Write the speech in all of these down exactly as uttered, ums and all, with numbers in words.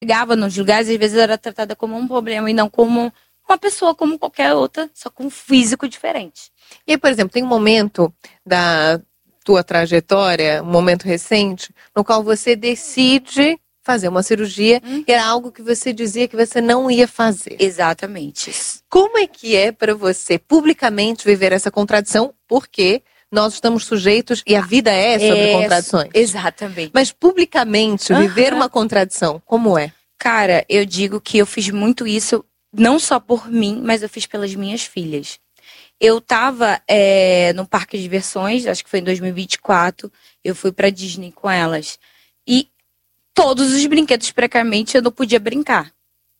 chegava nos lugares, às vezes era tratada como um problema e não como uma pessoa, como qualquer outra, só com um físico diferente. E aí, por exemplo, tem um momento da tua trajetória, um momento recente, no qual você decide fazer uma cirurgia, Hum. e era algo que você dizia que você não ia fazer. Exatamente. Como é que é para você publicamente viver essa contradição? Porque nós estamos sujeitos e a vida é sobre É, contradições. Exatamente. Mas publicamente viver Aham. uma contradição, como é? Cara, eu digo que eu fiz muito isso, não só por mim, mas eu fiz pelas minhas filhas. Eu tava é, no parque de diversões, acho que foi em dois mil e vinte e quatro, eu fui pra Disney com elas. E todos os brinquedos, praticamente, eu não podia brincar.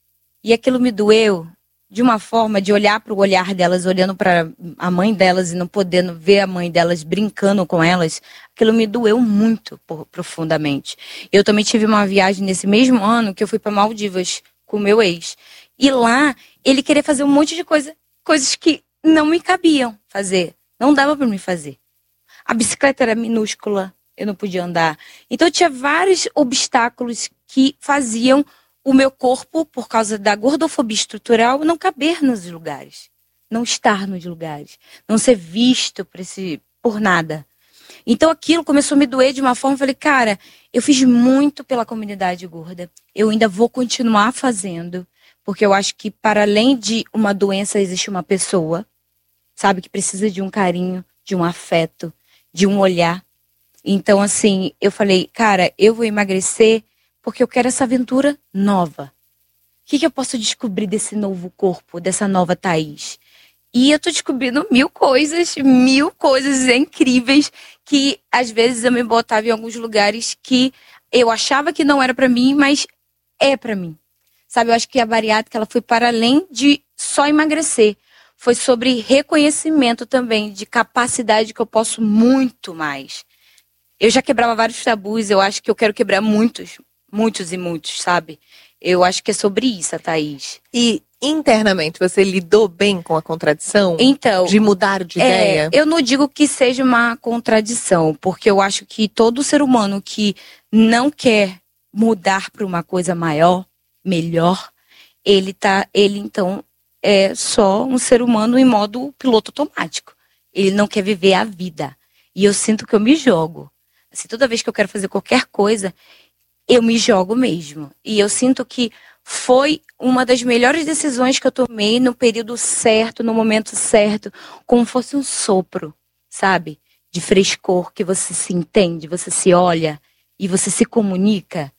E aquilo me doeu de uma forma de olhar para o olhar delas, olhando para a mãe delas e não podendo ver a mãe delas brincando com elas. Aquilo me doeu muito por, profundamente. Eu também tive uma viagem nesse mesmo ano que eu fui para Maldivas com o meu ex. E lá, ele queria fazer um monte de coisa, coisas que não me cabiam fazer. Não dava para me fazer. A bicicleta era minúscula, eu não podia andar. Então tinha vários obstáculos que faziam o meu corpo, por causa da gordofobia estrutural, não caber nos lugares. Não estar nos lugares. Não ser visto por, esse, por nada. Então aquilo começou a me doer de uma forma, eu falei, cara, eu fiz muito pela comunidade gorda. Eu ainda vou continuar fazendo, porque eu acho que para além de uma doença existe uma pessoa, sabe, que precisa de um carinho, de um afeto, de um olhar. Então assim, eu falei, cara, eu vou emagrecer porque eu quero essa aventura nova. O que, que eu posso descobrir desse novo corpo, dessa nova Thaís? E eu tô descobrindo mil coisas, mil coisas incríveis que às vezes eu me botava em alguns lugares que eu achava que não era pra mim, mas é pra mim. Sabe, eu acho que a bariátrica ela foi para além de só emagrecer. Foi sobre reconhecimento também, de capacidade que eu posso muito mais. Eu já quebrava vários tabus, eu acho que eu quero quebrar muitos, muitos e muitos, sabe? Eu acho que é sobre isso, a Thaís. E internamente você lidou bem com a contradição? Então, de mudar de é, ideia? Eu não digo que seja uma contradição, porque eu acho que todo ser humano que não quer mudar para uma coisa maior, melhor, ele tá, ele então é só um ser humano em modo piloto automático. Ele não quer viver a vida. E eu sinto que eu me jogo. Assim, toda vez que eu quero fazer qualquer coisa, eu me jogo mesmo. E eu sinto que foi uma das melhores decisões que eu tomei no período certo, no momento certo, como fosse um sopro, sabe? De frescor, que você se entende, você se olha e você se comunica.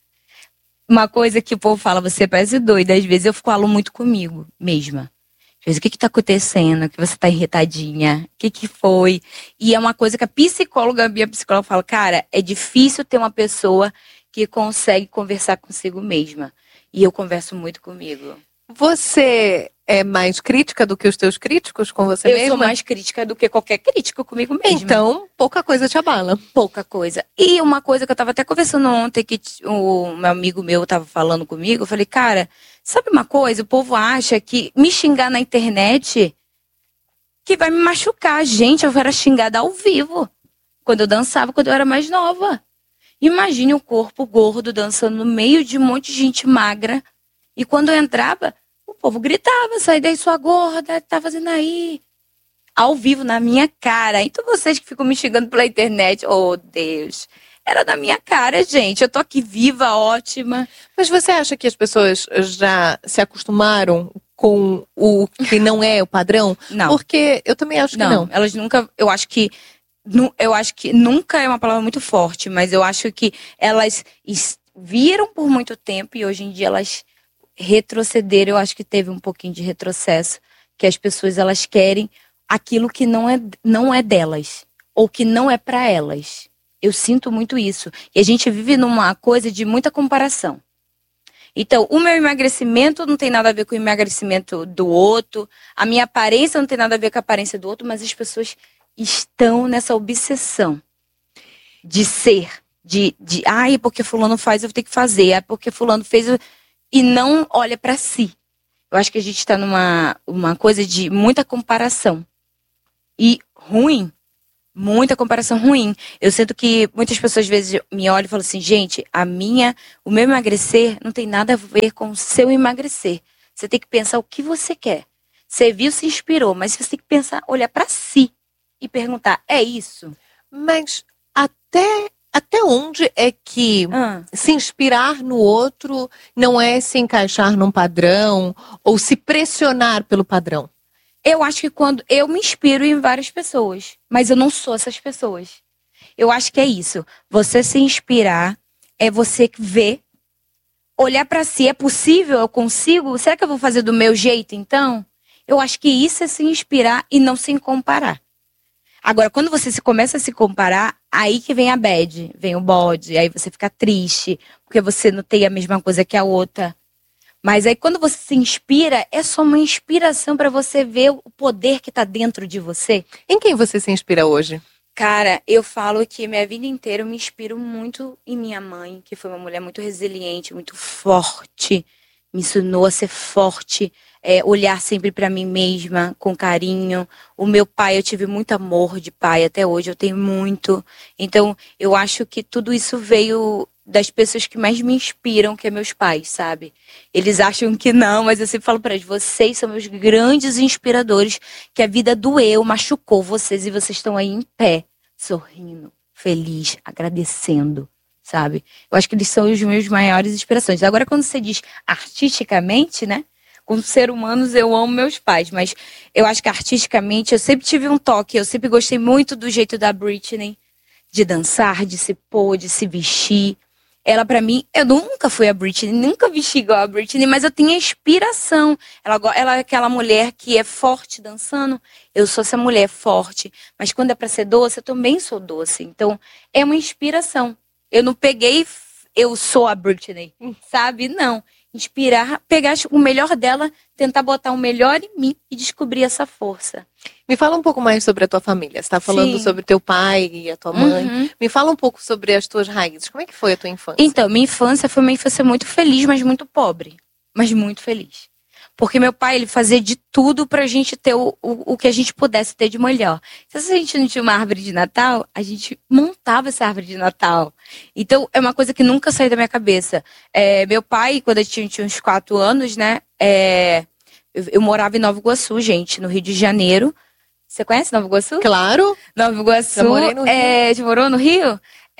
Uma coisa que o povo fala, você parece doida, às vezes eu falo muito comigo mesma. Às vezes, o que que tá acontecendo? Que você tá irritadinha? O que que foi? E é uma coisa que a psicóloga, a minha psicóloga fala, cara, é difícil ter uma pessoa que consegue conversar consigo mesma. E eu converso muito comigo. Você é mais crítica do que os teus críticos com você eu mesma? Eu sou mais crítica do que qualquer crítico comigo mesma. Então, pouca coisa te abala. Pouca coisa. E uma coisa que eu tava até conversando ontem, que o meu amigo meu tava falando comigo, eu falei, cara, sabe uma coisa? O povo acha que me xingar na internet que vai me machucar. Gente, eu era xingada ao vivo. Quando eu dançava, quando eu era mais nova. Imagine um corpo gordo dançando no meio de um monte de gente magra. E quando eu entrava, o povo gritava, sai daí sua gorda, tá fazendo aí? Ao vivo, na minha cara. Então vocês que ficam me xingando pela internet, oh Deus, era na minha cara, gente. Eu tô aqui viva, ótima. Mas você acha que as pessoas já se acostumaram com o que não é o padrão? Não. Porque eu também acho que não. Não, elas nunca, eu acho que Eu acho que nunca é uma palavra muito forte, mas eu acho que elas viram por muito tempo e hoje em dia elas retrocederam. Eu acho que teve um pouquinho de retrocesso, que as pessoas elas querem aquilo que não é, não é delas, ou que não é para elas. Eu sinto muito isso. E a gente vive numa coisa de muita comparação. Então, o meu emagrecimento não tem nada a ver com o emagrecimento do outro, a minha aparência não tem nada a ver com a aparência do outro, mas as pessoas estão nessa obsessão de ser, de, de ai, porque fulano faz, eu vou ter que fazer, ai, porque fulano fez, eu... e não olha pra si. Eu acho que a gente está numa uma coisa de muita comparação. E ruim, Muita comparação ruim. Eu sinto que muitas pessoas às vezes me olham e falam assim, gente, a minha, o meu emagrecer não tem nada a ver com o seu emagrecer. Você tem que pensar o que você quer. Você viu, se inspirou, mas você tem que pensar, olhar pra si e perguntar, é isso? Mas até, até onde é que Ah. se inspirar no outro não é se encaixar num padrão ou se pressionar pelo padrão? Eu acho que quando eu me inspiro em várias pessoas, mas eu não sou essas pessoas. Eu acho que é isso. Você se inspirar é você ver, olhar pra si, é possível, eu consigo? Será que eu vou fazer do meu jeito então? Eu acho que isso é se inspirar e não se comparar. Agora, quando você se começa a se comparar, aí que vem a bad, vem o bode, aí você fica triste, porque você não tem a mesma coisa que a outra. Mas aí quando você se inspira, é só uma inspiração para você ver o poder que tá dentro de você. Em quem você se inspira hoje? Cara, eu falo que minha vida inteira eu me inspiro muito em minha mãe, que foi uma mulher muito resiliente, muito forte, me ensinou a ser forte, é, olhar sempre para mim mesma com carinho. O meu pai, eu tive muito amor de pai, até hoje eu tenho muito. Então, eu acho que tudo isso veio das pessoas que mais me inspiram, que é meus pais, sabe? Eles acham que não, mas eu sempre falo para eles, vocês são meus grandes inspiradores, que a vida doeu, machucou vocês e vocês estão aí em pé, sorrindo, feliz, agradecendo, sabe? Eu acho que eles são os meus maiores inspirações. Agora, quando você diz artisticamente, né? Como ser humanos, eu amo meus pais, mas eu acho que artisticamente eu sempre tive um toque, eu sempre gostei muito do jeito da Britney, de dançar, de se pôr, de se vestir. Ela, pra mim, eu nunca fui a Britney, nunca vesti igual a Britney, mas eu tinha inspiração. Ela, ela é aquela mulher que é forte dançando, eu sou essa mulher forte. Mas quando é pra ser doce, eu também sou doce. Então, é uma inspiração. Eu não peguei, eu sou a Britney, sabe? Não. Inspirar, pegar o melhor dela, tentar botar o melhor em mim e descobrir essa força. Me fala um pouco mais sobre a tua família. Você está falando Sim. sobre teu pai e a tua mãe. Uhum. Me fala um pouco sobre as tuas raízes. Como é que foi a tua infância? Então, minha infância foi uma infância muito feliz, mas muito pobre. Mas muito feliz. Porque meu pai, ele fazia de tudo pra gente ter o, o, o que a gente pudesse ter de melhor. Se a gente não tinha uma árvore de Natal, a gente montava essa árvore de Natal. Então, é uma coisa que nunca saiu da minha cabeça. É, meu pai, quando eu tinha, tinha uns quatro anos, né? É, eu, eu morava em Nova Iguaçu, gente, no Rio de Janeiro. Você conhece Nova Iguaçu? Claro. Nova Iguaçu. Já morei no Rio. É, já morou no Rio?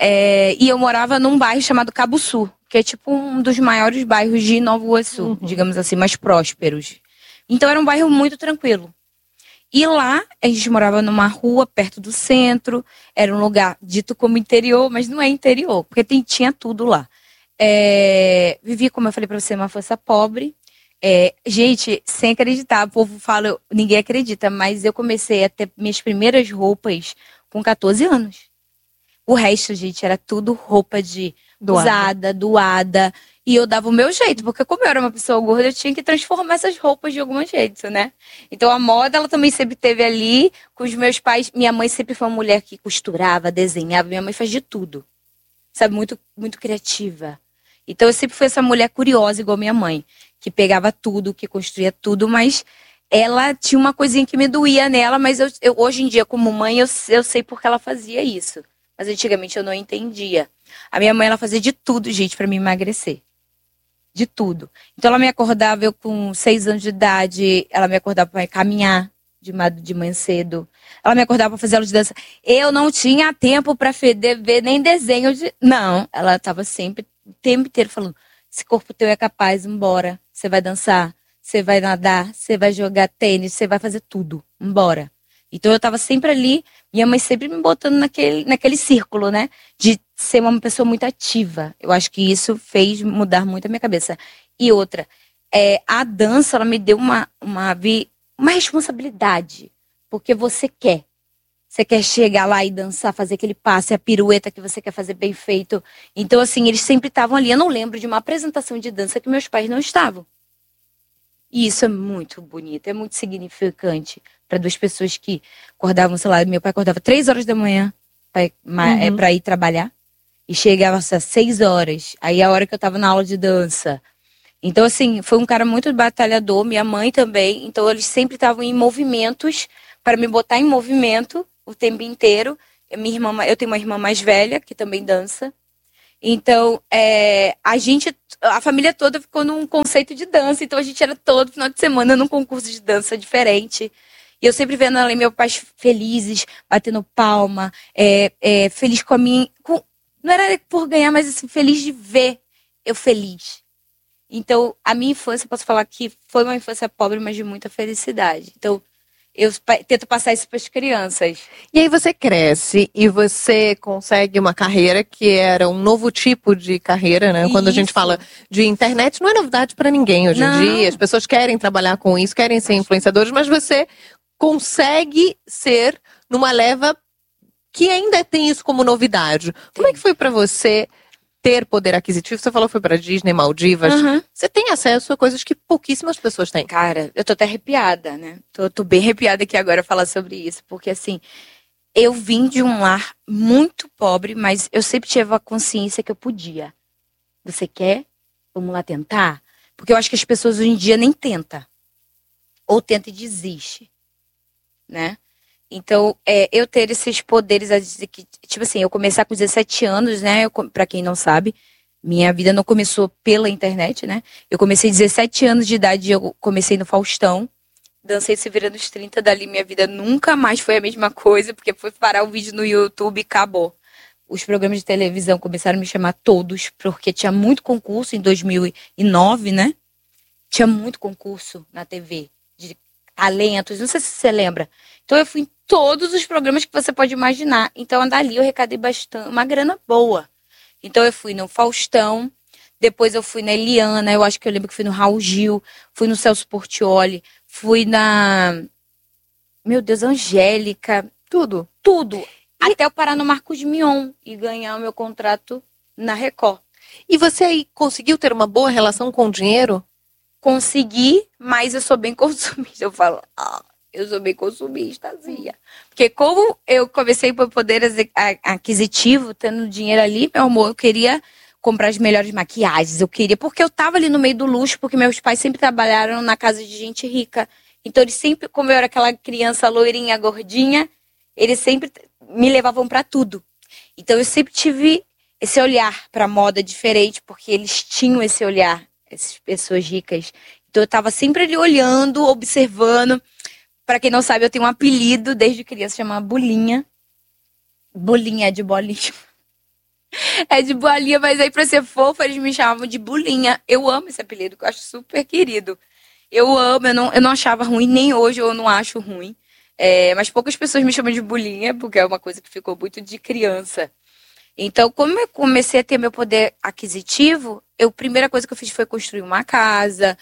É, e eu morava num bairro chamado Cabo Sul, que é tipo um dos maiores bairros de Nova Iguaçu, Uhum. digamos assim, mais prósperos. Então era um bairro muito tranquilo. E lá a gente morava numa rua perto do centro, era um lugar dito como interior, mas não é interior, porque tem, tinha tudo lá. É, vivi, como eu falei pra você, uma força pobre. É, gente, sem acreditar, o povo fala, ninguém acredita, mas eu comecei a ter minhas primeiras roupas com catorze anos. O resto, gente, era tudo roupa de Doada. usada, doada. E eu dava o meu jeito, porque como eu era uma pessoa gorda, eu tinha que transformar essas roupas de algum jeito, né? Então a moda, ela também sempre teve ali com os meus pais. Minha mãe sempre foi uma mulher que costurava, desenhava. Minha mãe faz de tudo. Sabe, muito, muito criativa. Então eu sempre fui essa mulher curiosa, igual minha mãe. Que pegava tudo, que construía tudo, mas ela tinha uma coisinha que me doía nela, mas eu, eu, hoje em dia, como mãe, eu, eu sei porque ela fazia isso. Mas antigamente eu não entendia. A minha mãe, ela fazia de tudo, gente, pra me emagrecer. De tudo. Então ela me acordava, eu com seis anos de idade, ela me acordava pra caminhar de, de manhã cedo. Ela me acordava pra fazer aula de dança. Eu não tinha tempo pra ver nem desenho de... Não, ela tava sempre, o tempo inteiro falando, esse corpo teu é capaz, embora. Você vai dançar, você vai nadar, você vai jogar tênis, você vai fazer tudo, embora. Então eu tava sempre ali, minha mãe sempre me botando naquele, naquele círculo, né? De ser uma pessoa muito ativa. Eu acho que isso fez mudar muito a minha cabeça. E outra, é, a dança, ela me deu uma, uma, uma responsabilidade. Porque você quer. Você quer chegar lá e dançar, fazer aquele passe, a pirueta que você quer fazer bem feito. Então, assim, eles sempre estavam ali. Eu não lembro de uma apresentação de dança que meus pais não estavam. E isso é muito bonito, é muito significante para duas pessoas que acordavam, sei lá, meu pai acordava três horas da manhã para uhum. é, ir trabalhar e chegava às seis horas, aí a hora que eu tava na aula de dança. Então, assim, foi um cara muito batalhador, minha mãe também, então eles sempre estavam em movimentos para me botar em movimento o tempo inteiro. Minha irmã, eu tenho uma irmã mais velha que também dança. Então, é, a gente, a família toda ficou num conceito de dança. Então, a gente era todo final de semana num concurso de dança diferente. E eu sempre vendo ela e meu pai felizes, batendo palma, é, é, feliz com a minha... Com, não era por ganhar, mas assim, feliz de ver eu feliz. Então, a minha infância, posso falar que foi uma infância pobre, mas de muita felicidade. Então, eu tento passar isso para as crianças. E aí você cresce e você consegue uma carreira que era um novo tipo de carreira, né? Quando isso. A gente fala de internet, não é novidade para ninguém hoje não. em dia. As pessoas querem trabalhar com isso, querem ser influenciadores, mas você consegue ser numa leva que ainda tem isso como novidade. Sim. Como é que foi para você ter poder aquisitivo? Você falou que foi pra Disney, Maldivas. Uhum. Você tem acesso a coisas que pouquíssimas pessoas têm. Cara, eu tô até arrepiada, né? Tô, tô bem arrepiada aqui agora falar sobre isso. Porque, assim, eu vim de um lar muito pobre, mas eu sempre tive a consciência que eu podia. Você quer? Vamos lá tentar? Porque eu acho que as pessoas hoje em dia nem tentam. Ou tenta e desiste. Né? Então, é, eu ter esses poderes, tipo assim, eu começar com dezessete anos, né? Eu, pra quem não sabe, minha vida não começou pela internet, né? Eu comecei dezessete anos de idade, eu comecei no Faustão, dancei Se Vira nos trinta, dali minha vida nunca mais foi a mesma coisa, porque foi parar o vídeo no YouTube e acabou. Os programas de televisão começaram a me chamar todos, porque tinha muito concurso em dois mil e nove, né? Tinha muito concurso na T V, de talentos, não sei se você lembra. Então eu fui em todos os programas que você pode imaginar. Então dali eu arrecadei bastante, uma grana boa. Então eu fui no Faustão, depois eu fui na Eliana, eu acho que eu lembro que fui no Raul Gil, fui no Celso Portiolli, fui na... Meu Deus, Angélica, tudo, tudo. E... Até eu parar no Marcos Mion e ganhar o meu contrato na Record. E você aí conseguiu ter uma boa relação com o dinheiro? Consegui, mas eu sou bem consumista. Eu falo, ah, eu sou bem consumistazinha. Porque como eu comecei por poder aquisitivo, tendo dinheiro ali, meu amor, eu queria comprar as melhores maquiagens. Eu queria, porque eu tava ali no meio do luxo, porque meus pais sempre trabalharam na casa de gente rica. Então eles sempre, como eu era aquela criança loirinha, gordinha, eles sempre me levavam pra tudo. Então eu sempre tive esse olhar pra moda diferente, porque eles tinham esse olhar. Essas pessoas ricas. Então eu tava sempre ali olhando, observando. Pra quem não sabe, eu tenho um apelido desde criança, chama Bolinha. Bolinha é de bolinha. É de bolinha, mas aí pra ser fofa, eles me chamavam de Bolinha. Eu amo esse apelido, que eu acho super querido. Eu amo, eu não, eu não achava ruim, nem hoje eu não acho ruim. É, mas poucas pessoas me chamam de Bolinha, porque é uma coisa que ficou muito de criança. Então, como eu comecei a ter meu poder aquisitivo, eu, a primeira coisa que eu fiz foi construir uma casa,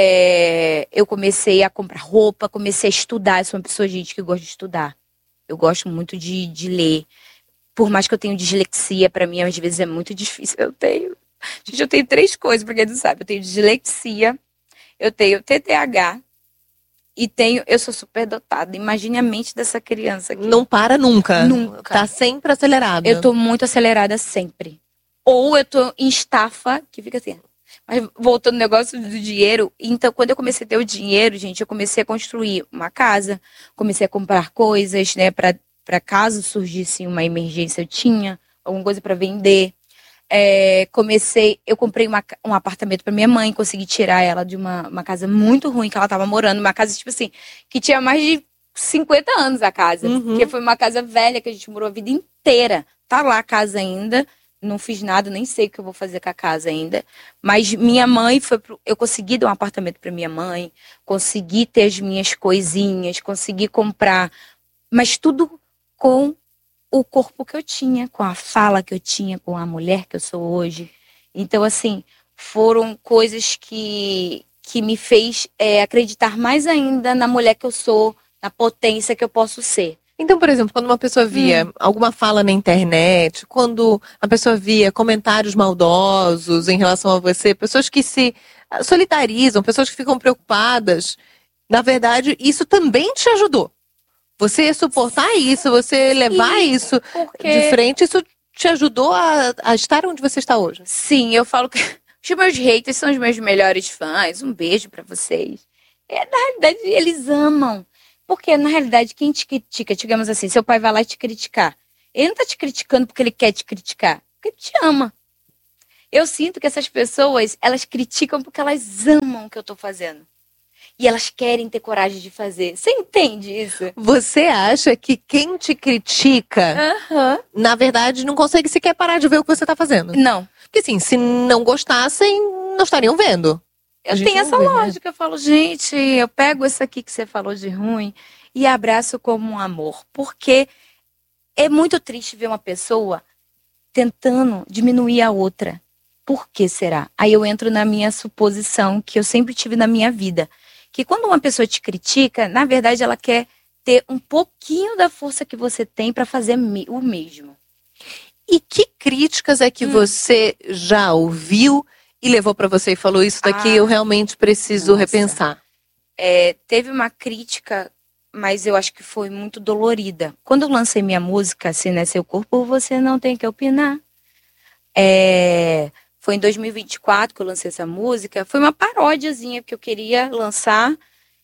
é, eu comecei a comprar roupa, comecei a estudar. Eu sou uma pessoa, gente, que gosta de estudar. Eu gosto muito de, de ler. Por mais que eu tenha dislexia, pra mim, às vezes é muito difícil. Eu tenho... Gente, eu tenho três coisas, pra quem não sabe. Eu tenho dislexia, eu tenho T D A H... E tenho, eu sou super dotada. Imagine a mente dessa criança aqui. Não para nunca. Nunca. Tá sempre acelerada. Eu tô muito acelerada sempre. Ou eu tô em estafa, que fica assim. Mas voltando ao negócio do dinheiro, então quando eu comecei a ter o dinheiro, gente, eu comecei a construir uma casa, comecei a comprar coisas, né, pra, pra caso surgisse uma emergência, eu tinha alguma coisa pra vender. É, comecei, eu comprei uma, um apartamento para minha mãe, consegui tirar ela de uma, uma casa muito ruim que ela tava morando, uma casa, tipo assim, que tinha mais de cinquenta anos a casa, uhum. Porque foi uma casa velha que a gente morou a vida inteira. Tá lá a casa ainda, não fiz nada, nem sei o que eu vou fazer com a casa ainda, mas minha mãe foi pro, eu consegui dar um apartamento para minha mãe, consegui ter as minhas coisinhas, consegui comprar, mas tudo com o corpo que eu tinha, com a fala que eu tinha, com a mulher que eu sou hoje. Então, assim, foram coisas que, que me fez é, acreditar mais ainda na mulher que eu sou, na potência que eu posso ser. Então, por exemplo, quando uma pessoa via hum. alguma fala na internet, quando a pessoa via comentários maldosos em relação a você, pessoas que se solidarizam, pessoas que ficam preocupadas, na verdade, isso também te ajudou. Você suportar Sim. isso, você levar Sim, isso porque... de frente, isso te ajudou a, a estar onde você está hoje. Sim, eu falo que os meus haters são os meus melhores fãs. Um beijo pra vocês. É, na realidade, eles amam. Porque, na realidade, quem te critica, digamos assim, seu pai vai lá te criticar. Ele não tá te criticando porque ele quer te criticar, porque ele te ama. Eu sinto que essas pessoas, elas criticam porque elas amam o que eu tô fazendo. E elas querem ter coragem de fazer. Você entende isso? Você acha que quem te critica, uhum. na verdade, não consegue sequer parar de ver o que você tá fazendo? Não. Porque assim, se não gostassem, não estariam vendo. Eu tenho essa vê, lógica. Né? Eu falo, gente, eu pego isso aqui que você falou de ruim e abraço como um amor. Porque é muito triste ver uma pessoa tentando diminuir a outra. Por que será? Aí eu entro na minha suposição que eu sempre tive na minha vida. Que quando uma pessoa te critica, na verdade ela quer ter um pouquinho da força que você tem para fazer o mesmo. E que críticas é que hum. você já ouviu e levou para você e falou, isso daqui ah, eu realmente preciso nossa. repensar? É, teve uma crítica, mas eu acho que foi muito dolorida. Quando eu lancei minha música, Se Não É Seu Corpo, Você Não Tem Que Opinar. É... Foi em dois mil e vinte e quatro que eu lancei essa música. Foi uma paródiazinha que eu queria lançar.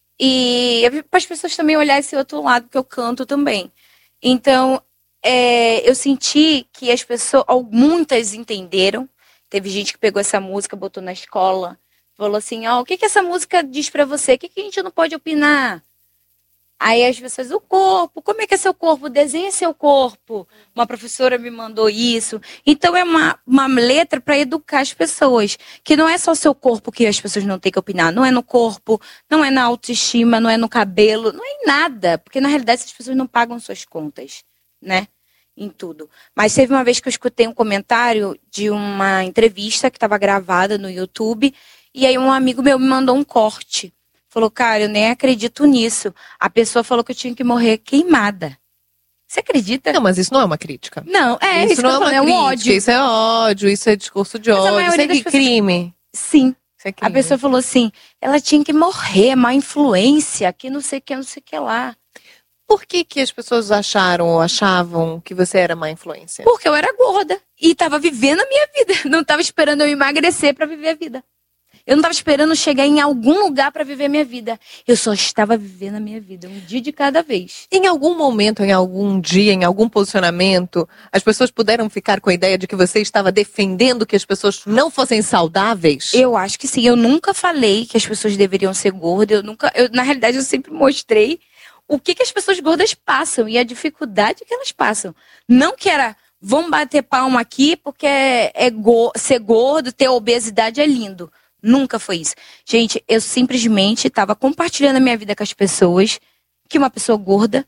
E para as pessoas também olharem esse outro lado, porque eu canto também. Então, é, eu senti que as pessoas, muitas entenderam. Teve gente que pegou essa música, botou na escola. Falou assim, ó, oh, o que, que essa música diz para você? O que, que a gente não pode opinar? Aí as pessoas, o corpo, como é que é seu corpo? Desenhe seu corpo. Uma professora me mandou isso. Então é uma, uma letra para educar as pessoas. Que não é só seu corpo que as pessoas não têm que opinar. Não é no corpo, não é na autoestima, não é no cabelo, não é em nada. Porque na realidade essas pessoas não pagam suas contas, né? Em tudo. Mas teve uma vez que eu escutei um comentário de uma entrevista que estava gravada no YouTube. E aí um amigo meu me mandou um corte. Falou, cara, eu nem acredito nisso. A pessoa falou que eu tinha que morrer queimada. Você acredita? Não, mas isso não é uma crítica. Não, é isso, isso não que eu é uma falei, crítica, é um ódio. Isso é ódio, isso é discurso de mas ódio, isso é pessoas... crime. Sim. Isso é crime. A pessoa falou assim, ela tinha que morrer, má influência, que não sei o que, não sei o que lá. Por que que as pessoas acharam ou achavam que você era má influência? Porque eu era gorda e estava vivendo a minha vida. Não estava esperando eu emagrecer para viver a vida. Eu não estava esperando chegar em algum lugar para viver a minha vida. Eu só estava vivendo a minha vida, um dia de cada vez. Em algum momento, em algum dia, em algum posicionamento, as pessoas puderam ficar com a ideia de que você estava defendendo que as pessoas não fossem saudáveis? Eu acho que sim. Eu nunca falei que as pessoas deveriam ser gordas. Eu nunca, eu, na realidade, eu sempre mostrei o que, que as pessoas gordas passam e a dificuldade que elas passam. Não que era, vamos bater palma aqui porque é, é go, ser gordo, ter obesidade é lindo. Nunca foi isso. Gente, eu simplesmente estava compartilhando a minha vida com as pessoas que uma pessoa gorda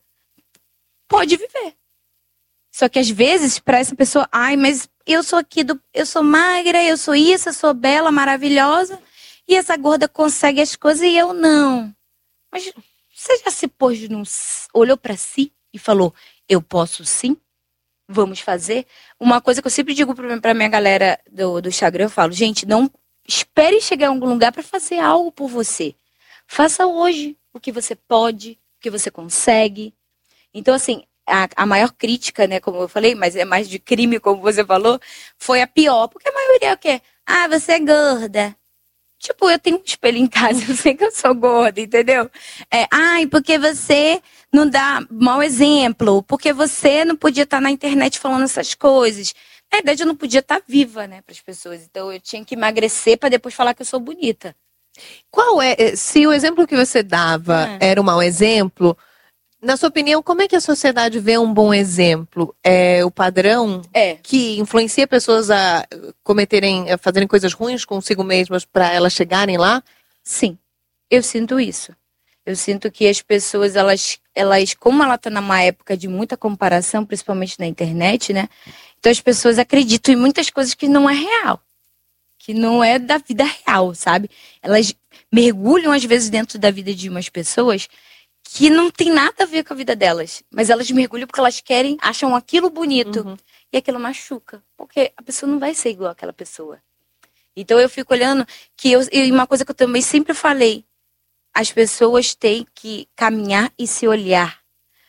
pode viver. Só que às vezes, para essa pessoa, ai, mas eu sou aqui, do, eu sou magra, eu sou isso, eu sou bela, maravilhosa, e essa gorda consegue as coisas e eu não. Mas você já se pôs, num, olhou para si e falou, eu posso sim? Vamos fazer? Uma coisa que eu sempre digo para minha galera do, do Instagram, eu falo, gente, não espere chegar em algum lugar para fazer algo por você. Faça hoje o que você pode, o que você consegue. Então, assim, a, a maior crítica, né, como eu falei, mas é mais de crime, como você falou, foi a pior. Porque a maioria é o quê? Ah, você é gorda. Tipo, eu tenho um espelho em casa, eu sei que eu sou gorda, entendeu? É, ai, porque você não dá mau exemplo, porque você não podia estar na internet falando essas coisas. Na verdade, eu não podia estar viva, né, para as pessoas. Então, eu tinha que emagrecer para depois falar que eu sou bonita. Qual é, se o exemplo que você dava é. era um mau exemplo, na sua opinião, como é que a sociedade vê um bom exemplo? É o padrão é. que influencia pessoas a cometerem, a fazerem coisas ruins consigo mesmas para elas chegarem lá? Sim, eu sinto isso. Eu sinto que as pessoas, elas, elas como ela está numa época de muita comparação, principalmente na internet, né? Então as pessoas acreditam em muitas coisas que não é real. Que não é da vida real, sabe? Elas mergulham às vezes dentro da vida de umas pessoas que não tem nada a ver com a vida delas. Mas elas mergulham porque elas querem, acham aquilo bonito. Uhum. E aquilo machuca. Porque a pessoa não vai ser igual àquela pessoa. Então eu fico olhando que eu, e uma coisa que eu também sempre falei. As pessoas têm que caminhar e se olhar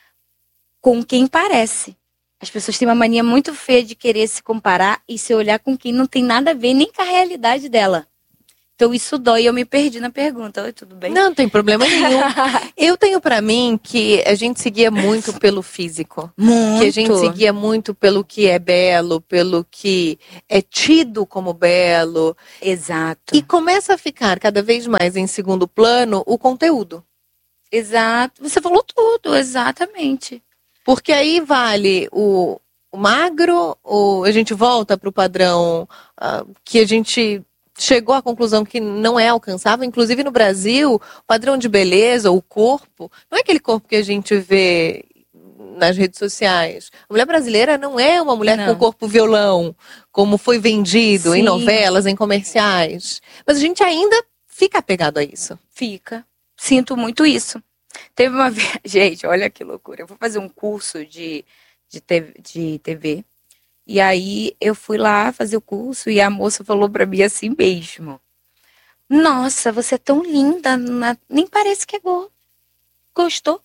com quem parece. As pessoas têm uma mania muito feia de querer se comparar e se olhar com quem não tem nada a ver nem com a realidade dela. Então isso dói. Eu me perdi na pergunta. Oi, tudo bem? Não, não tem problema nenhum. Eu tenho pra mim que a gente seguia muito pelo físico. Muito. Que a gente seguia muito pelo que é belo, pelo que é tido como belo. Exato. E começa a ficar cada vez mais em segundo plano o conteúdo. Exato. Você falou tudo, exatamente. Porque aí vale o, o magro, ou a gente volta pro padrão uh, que a gente chegou à conclusão que não é alcançável. Inclusive no Brasil, o padrão de beleza, o corpo, não é aquele corpo que a gente vê nas redes sociais. A mulher brasileira não é uma mulher Não. com corpo violão, como foi vendido Sim. em novelas, em comerciais. Mas a gente ainda fica apegado a isso. Fica. Sinto muito isso. Teve uma vez... Gente, olha que loucura. Eu fui fazer um curso de, de, T V, de T V. E aí eu fui lá fazer o curso e a moça falou pra mim assim mesmo. Nossa, você é tão linda, na... nem parece que é gorda. Gostou?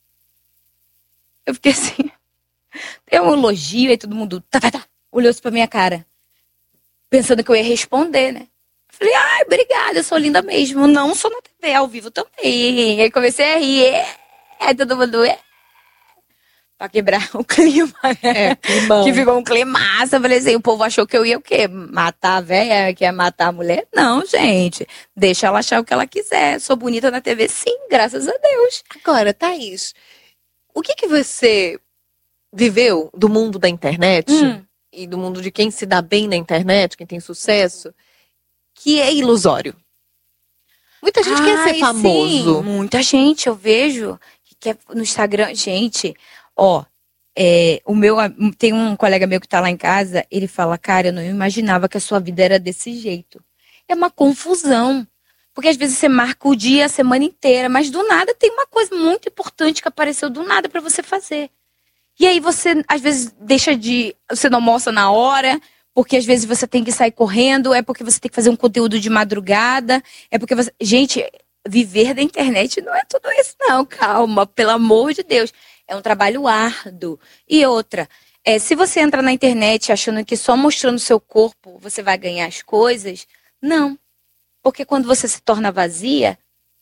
Eu fiquei assim, tem um elogio e todo mundo tá, tá, tá, olhou-se pra minha cara, pensando que eu ia responder, né? Eu falei, ai, obrigada, eu sou linda mesmo. Não sou na T V, ao vivo também. Aí comecei a rir, é, todo mundo é. Pra quebrar o clima, né? É, climão. Que ficou um climaço. Eu falei assim, o povo achou que eu ia o quê? Matar a velha, que ia matar a mulher? Não, gente. Deixa ela achar o que ela quiser. Sou bonita na T V, sim, graças a Deus. Agora, Thaís, o que que você viveu do mundo da internet Hum. e do mundo de quem se dá bem na internet, quem tem sucesso, que é ilusório? Muita gente quer Ai, ser famoso. Sim, muita gente, eu vejo que quer no Instagram. Gente, ó, é, o meu, tem um colega meu que tá lá em casa, ele fala, cara, eu não imaginava que a sua vida era desse jeito. É uma confusão. Porque às vezes você marca o dia, a semana inteira, mas do nada tem uma coisa muito importante que apareceu do nada pra você fazer. E aí você, às vezes, deixa de... Você não almoça na hora, porque às vezes você tem que sair correndo, é porque você tem que fazer um conteúdo de madrugada, é porque você... Gente, viver da internet não é tudo isso não, calma, pelo amor de Deus. É um trabalho árduo. E outra, é, se você entra na internet achando que só mostrando seu corpo você vai ganhar as coisas, não. Porque quando você se torna vazia,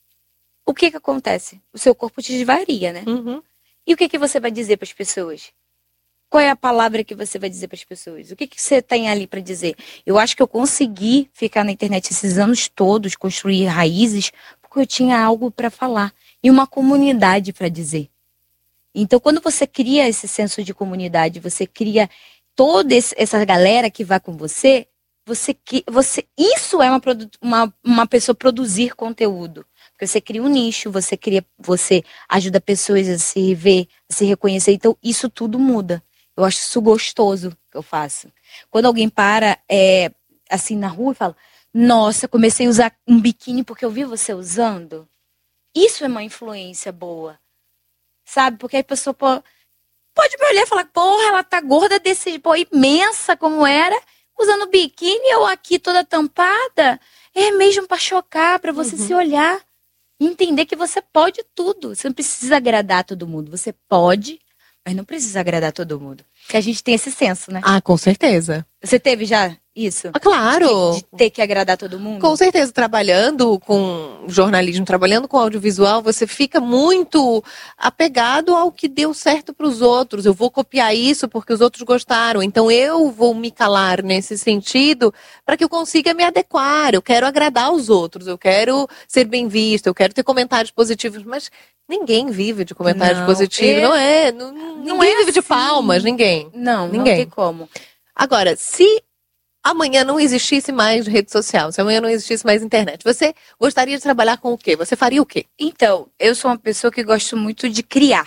o que que acontece? O seu corpo te desvaria, né? Uhum. E o que que você vai dizer para as pessoas? Qual é a palavra que você vai dizer para as pessoas? O que que você tem ali para dizer? Eu acho que eu consegui ficar na internet esses anos todos, construir raízes, porque eu tinha algo para falar e uma comunidade para dizer. Então, quando você cria esse senso de comunidade, você cria toda esse, essa galera que vai com você, você, você isso é uma, uma, uma pessoa produzir conteúdo. Porque você cria um nicho, você cria, você ajuda pessoas a se ver, a se reconhecer. Então, isso tudo muda. Eu acho isso gostoso que eu faço. Quando alguém para, é, assim, na rua e fala, nossa, comecei a usar um biquíni porque eu vi você usando. Isso é uma influência boa. Sabe? Porque a pessoa pode, pode me olhar e falar, porra, ela tá gorda desse, pô, imensa como era, usando biquíni, eu aqui toda tampada. É mesmo pra chocar, pra você Uhum. se olhar. Entender que você pode tudo. Você não precisa agradar todo mundo. Você pode, mas não precisa agradar todo mundo. Porque a gente tem esse senso, né? Ah, com certeza. Você teve já isso? Ah, claro. De, de ter que agradar todo mundo? Com certeza, trabalhando com jornalismo, trabalhando com audiovisual, você fica muito apegado ao que deu certo para os outros. Eu vou copiar isso porque os outros gostaram, então eu vou me calar nesse sentido para que eu consiga me adequar. Eu quero agradar os outros, eu quero ser bem visto, eu quero ter comentários positivos, mas ninguém vive de comentários Não, positivos, é- não é? Não, Não ninguém é vive de assim. palmas, ninguém. Não, não Ninguém. tem como. Agora, se amanhã não existisse mais rede social, se amanhã não existisse mais internet, você gostaria de trabalhar com o quê? Você faria o quê? Então, eu sou uma pessoa que gosto muito de criar.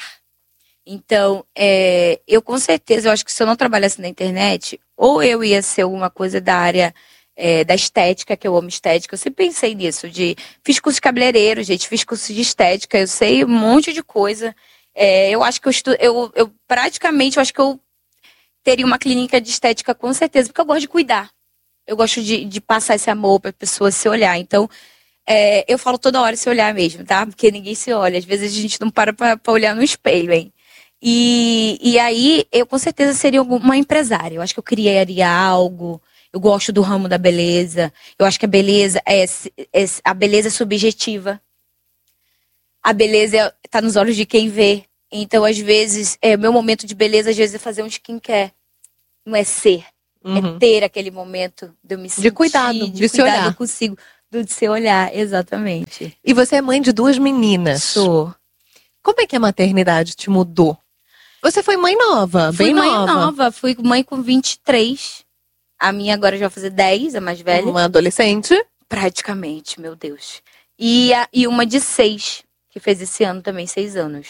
Então, é, eu com certeza, eu acho que se eu não trabalhasse na internet, ou eu ia ser alguma coisa da área é, da estética, que eu amo estética. Eu sempre pensei nisso, de fiz curso de cabeleireiro, gente, fiz curso de estética, eu sei um monte de coisa. É, eu acho que eu estudo, eu, eu praticamente, eu acho que eu teria uma clínica de estética com certeza, porque eu gosto de cuidar. Eu gosto de, de passar esse amor para a pessoa se olhar. Então, é, eu falo toda hora se olhar mesmo, tá? Porque ninguém se olha. Às vezes a gente não para para olhar no espelho, hein? E, e aí, eu com certeza seria uma empresária. Eu acho que eu criaria algo. Eu gosto do ramo da beleza. Eu acho que a beleza é, é a beleza é subjetiva. A beleza está nos olhos de quem vê. Então, às vezes, é meu momento de beleza, às vezes, é fazer um skincare. Não é ser. Uhum. É ter aquele momento de eu me sentir. De cuidado, de, de se cuidado olhar. consigo. De se olhar, exatamente. E você é mãe de duas meninas. Sou. Como é que a maternidade te mudou? Você foi mãe nova, Fui bem mãe nova. nova. Fui mãe com vinte e três. A minha agora já vai fazer dez, a mais velha. Uma adolescente. Praticamente, meu Deus. E, a, e uma de seis, que fez esse ano também, seis anos.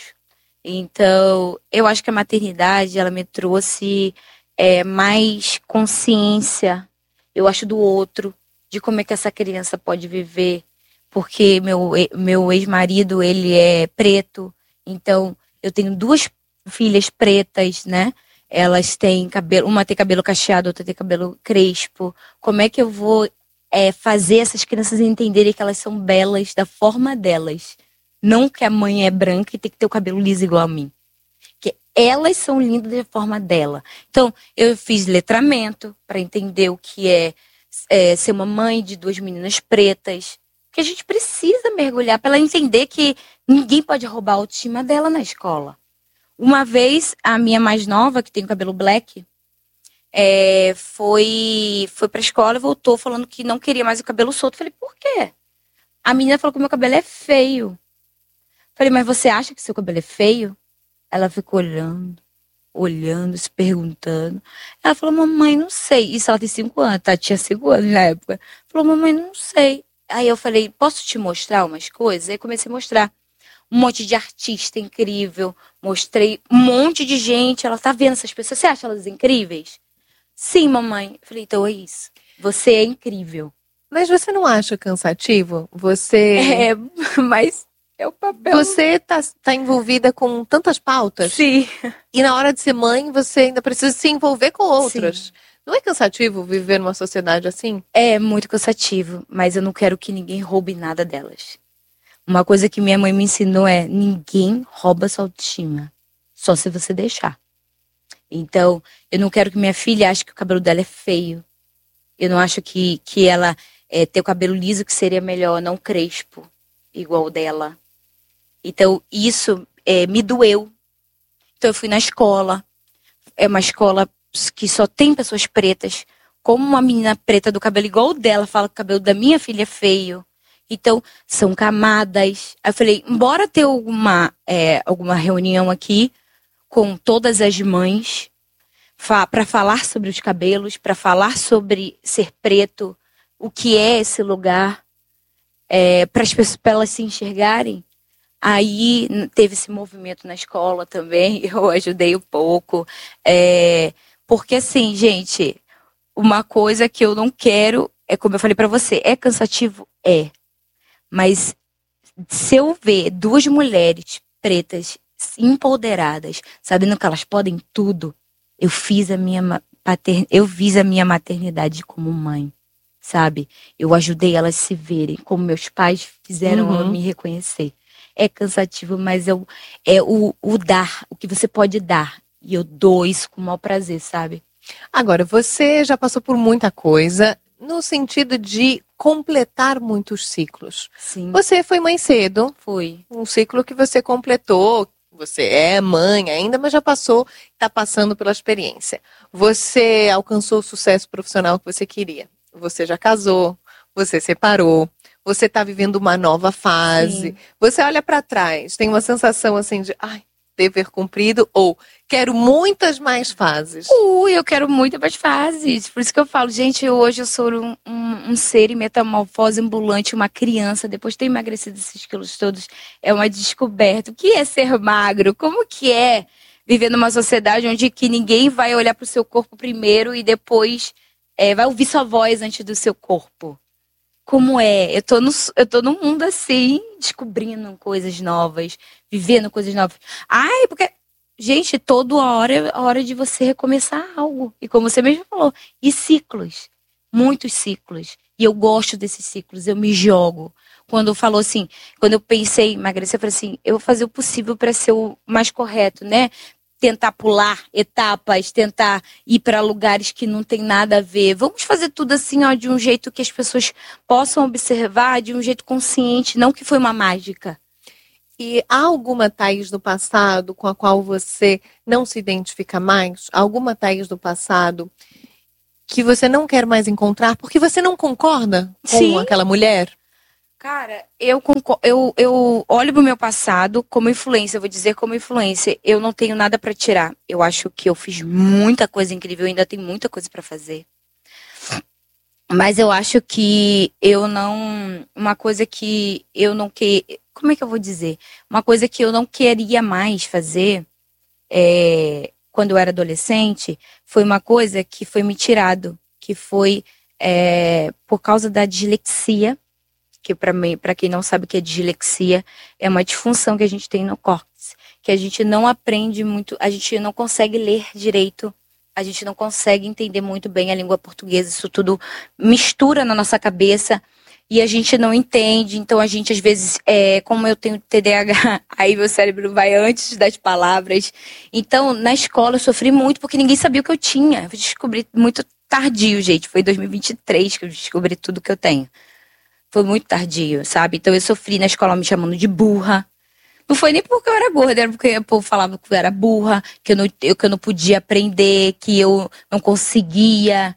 Então, eu acho que a maternidade, ela me trouxe é, mais consciência, eu acho, do outro, de como é que essa criança pode viver. Porque meu, meu ex-marido, ele é preto, então eu tenho duas filhas pretas, né? Elas têm cabelo, uma tem cabelo cacheado, outra tem cabelo crespo. Como é que eu vou é, fazer essas crianças entenderem que elas são belas da forma delas? Não que a mãe é branca e tem que ter o cabelo liso igual a mim. Que elas são lindas da forma dela. Então, eu fiz letramento para entender o que é, é ser uma mãe de duas meninas pretas. Que a gente precisa mergulhar para ela entender que ninguém pode roubar a autoestima dela na escola. Uma vez, a minha mais nova, que tem o cabelo black, é, foi, foi pra escola e voltou falando que não queria mais o cabelo solto. Falei, por quê? A menina falou que o meu cabelo é feio. Falei, mas você acha que seu cabelo é feio? Ela ficou olhando, olhando, se perguntando. Ela falou, mamãe, não sei. Isso ela tem cinco anos, tá? Tinha cinco anos na época. Falou, mamãe, não sei. Aí eu falei, posso te mostrar umas coisas? Aí comecei a mostrar. Um monte de artista incrível. Mostrei um monte de gente. Ela tá vendo essas pessoas. Você acha elas incríveis? Sim, mamãe. Eu falei, então é isso. Você é incrível. Mas você não acha cansativo? Você... É, mas é o papel. Você tá, tá envolvida com tantas pautas. Sim. E na hora de ser mãe, você ainda precisa se envolver com outras. Sim. Não é cansativo viver numa sociedade assim? É muito cansativo. Mas eu não quero que ninguém roube nada delas. Uma coisa que minha mãe me ensinou é: ninguém rouba sua autoestima, só se você deixar. Então, eu não quero que minha filha ache que o cabelo dela é feio. Eu não acho que, que ela é, ter o cabelo liso que seria melhor, não crespo, igual o dela. Então, isso é, me doeu. Então, eu fui na escola. É uma escola que só tem pessoas pretas. Como uma menina preta do cabelo igual o dela fala que o cabelo da minha filha é feio. Então, são camadas. Aí eu falei, bora ter alguma, é, alguma reunião aqui com todas as mães fa- para falar sobre os cabelos, para falar sobre ser preto, o que é esse lugar, é, para as pessoas, para elas se enxergarem. Aí teve esse movimento na escola também, eu ajudei um pouco. É, porque assim, gente, uma coisa que eu não quero, é como eu falei para você, é cansativo? É. Mas se eu ver duas mulheres pretas empoderadas, sabendo que elas podem tudo, eu fiz a minha pater... eu fiz a minha maternidade como mãe, sabe? Eu ajudei elas a se verem, como meus pais fizeram Uhum. ela me reconhecer. É cansativo, mas é, o, é o, o dar, o que você pode dar. E eu dou isso com o maior prazer, sabe? Agora, você já passou por muita coisa no sentido de completar muitos ciclos. Sim. Você foi mãe cedo. Foi. Um ciclo que você completou. Você é mãe ainda, mas já passou, está passando pela experiência. Você alcançou o sucesso profissional que você queria. Você já casou, você separou, você está vivendo uma nova fase. Sim. Você olha para trás, tem uma sensação assim de, ai, dever cumprido, ou quero muitas mais fases. Ui, eu quero muitas mais fases. Por isso que eu falo, gente, hoje eu sou um, um, um ser em metamorfose ambulante, uma criança, depois de ter emagrecido esses quilos todos, é uma descoberta. O que é ser magro? Como que é viver numa sociedade onde que ninguém vai olhar para o seu corpo primeiro e depois é, vai ouvir sua voz antes do seu corpo? Como é? Eu tô, no, eu tô num mundo assim, descobrindo coisas novas, vivendo coisas novas. Ai, porque, gente, toda hora é a hora de você recomeçar algo. E como você mesmo falou, e ciclos. Muitos ciclos. E eu gosto desses ciclos, eu me jogo. Quando falou assim, quando eu pensei em emagrecer, eu falei assim, eu vou fazer o possível para ser o mais correto, né? tentar pular etapas, tentar ir para lugares que não tem nada a ver. Vamos fazer tudo assim, ó, de um jeito que as pessoas possam observar, de um jeito consciente, não que foi uma mágica. E há alguma Thaís do passado com a qual você não se identifica mais? Alguma Thaís do passado que você não quer mais encontrar porque você não concorda com Sim. aquela mulher? Cara, eu, eu, eu olho pro meu passado como influência, eu vou dizer como influência, eu não tenho nada pra tirar. Eu acho que eu fiz muita coisa incrível, ainda tem muita coisa pra fazer. Mas eu acho que eu não... Uma coisa que eu não que Como é que eu vou dizer? Uma coisa que eu não queria mais fazer é, quando eu era adolescente, foi uma coisa que foi me tirado, que foi é, por causa da dislexia, que para mim, para quem não sabe o que é dislexia, é uma disfunção que a gente tem no córtex, que a gente não aprende muito, a gente não consegue ler direito, a gente não consegue entender muito bem a língua portuguesa, isso tudo mistura na nossa cabeça e a gente não entende, então a gente às vezes, é, como eu tenho T D A H, aí meu cérebro vai antes das palavras, então na escola eu sofri muito porque ninguém sabia o que eu tinha, eu descobri muito tardio, gente, foi em dois mil e vinte e três que eu descobri tudo que eu tenho. Foi muito tardio, sabe? Então eu sofri na escola me chamando de burra. Não foi nem porque eu era gorda, era porque o povo falava que eu era burra, que eu não, eu, que eu não podia aprender, que eu não conseguia.